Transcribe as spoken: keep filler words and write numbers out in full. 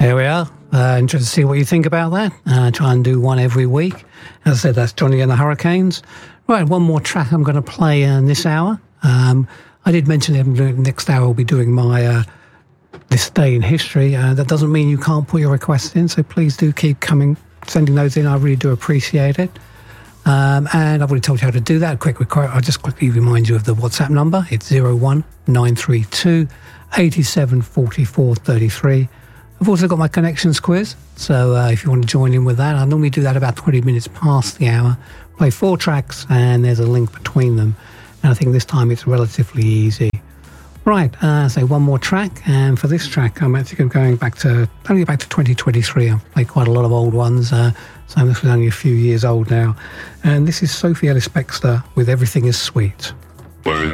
There we are. Uh, interested to see what you think about that. Uh, try and do one every week. As I said, that's Johnny and the Hurricanes. Right, one more track I'm going to play in this hour. Um, I did mention that next hour I'll be doing my uh, This Day in History. Uh, that doesn't mean you can't put your requests in, so please do keep coming, sending those in. I really do appreciate it. Um, and I've already told you how to do that. Quick request, I'll just quickly remind you of the WhatsApp number. It's zero one nine three two eight seven four four three three. I've also got my connections quiz, so uh, if you want to join in with that, I normally do that about twenty minutes past the hour. Play four tracks, and there's a link between them. And I think this time it's relatively easy. Right, uh, so one more track, and for this track, I'm actually going back to only back to twenty twenty-three. I've played quite a lot of old ones, uh, so this was only a few years old now. And this is Sophie Ellis-Bextor with Everything Is Sweet. One,